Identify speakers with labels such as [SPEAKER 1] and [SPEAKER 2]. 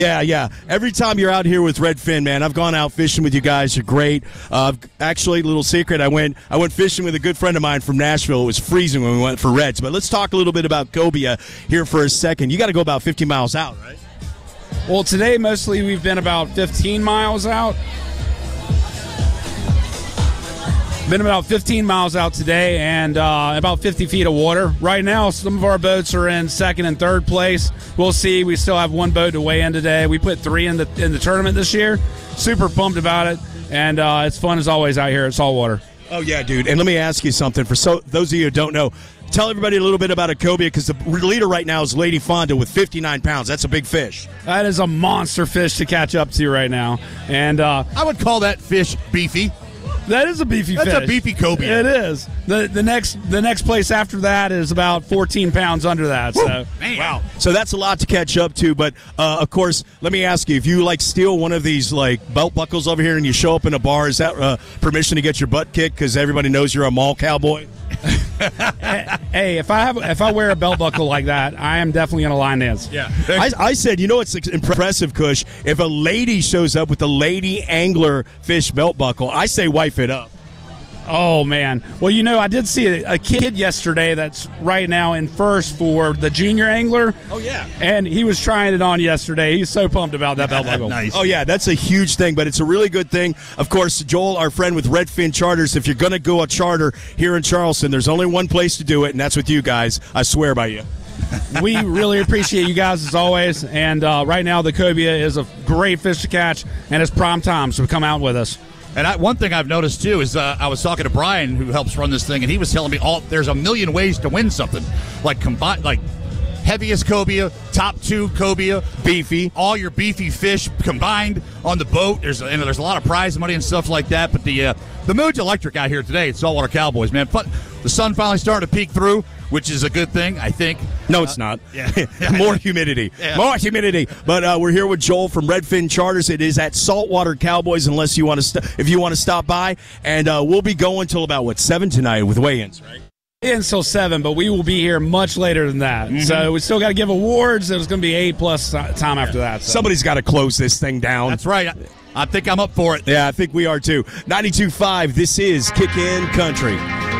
[SPEAKER 1] Yeah. Every time you're out here with Redfin, man, I've gone out fishing with you guys. You're great. Actually, little secret, I went fishing with a good friend of mine from Nashville. It was freezing when we went for Reds. But let's talk a little bit about cobia here for a second. You got to go about 50 miles out, right?
[SPEAKER 2] Well, today mostly we've been about 15 miles out. Been about 15 miles out today and about 50 feet of water. Right now, some of our boats are in second and third place. We'll see. We still have one boat to weigh in today. We put 3 in the tournament this year. Super pumped about it, and it's fun as always out here at saltwater.
[SPEAKER 1] Oh, yeah, dude. And let me ask you something. For those of you who don't know, tell everybody a little bit about a cobia, because the leader right now is Lady Fonda with 59 pounds. That's a big fish.
[SPEAKER 2] That is a monster fish to catch up to right now. And
[SPEAKER 3] I would call that fish beefy.
[SPEAKER 2] That is a beefy fish.
[SPEAKER 3] That's a beefy cobia.
[SPEAKER 2] It is. The next place after that is about 14 pounds under that. So
[SPEAKER 1] wow. So that's a lot to catch up to. But of course, let me ask you: if you steal one of these belt buckles over here and you show up in a bar, is that permission to get your butt kicked because everybody knows you're a mall cowboy?
[SPEAKER 2] Hey, if I wear a belt buckle like that, I am definitely going to line dance.
[SPEAKER 1] Yeah. I said, it's impressive, Kush. If a lady shows up with a lady angler fish belt buckle, I say wife it up.
[SPEAKER 2] Oh, man. Well, I did see a kid yesterday that's right now in first for the junior angler.
[SPEAKER 1] Oh, yeah.
[SPEAKER 2] And he was trying it on yesterday. He's so pumped about that belt buckle.
[SPEAKER 3] Nice.
[SPEAKER 1] Oh, yeah, that's a huge thing, but it's a really good thing. Of course, Joel, our friend with Redfin Charters, if you're going to go a charter here in Charleston, there's only one place to do it, and that's with you guys. I swear by you.
[SPEAKER 2] We really appreciate you guys as always. And right now, the cobia is a great fish to catch, and it's prime time, so come out with us.
[SPEAKER 3] And one thing I've noticed, too, is I was talking to Brian, who helps run this thing, and he was telling me there's a million ways to win something. Heaviest cobia, top 2 cobia,
[SPEAKER 1] beefy,
[SPEAKER 3] all your beefy fish combined on the boat. There's a lot of prize money and stuff like that. But the mood's electric out here today at Saltwater Cowboys, man. But the sun finally started to peek through, which is a good thing, I think.
[SPEAKER 1] No, it's not.
[SPEAKER 3] Yeah.
[SPEAKER 1] More humidity.
[SPEAKER 3] Yeah.
[SPEAKER 1] More humidity. But we're here with Joel from Redfin Charters. It is at Saltwater Cowboys, unless you want to if you want to stop by. And we'll be going till about 7 tonight with weigh-ins, right?
[SPEAKER 2] Until 7, but we will be here much later than that. Mm-hmm. So we still got to give awards. It's going to be 8+ time after that. So.
[SPEAKER 1] Somebody's got to close this thing down.
[SPEAKER 3] That's right. I think I'm up for it.
[SPEAKER 1] Yeah, I think we are too. 92.5, this is Kick In Country.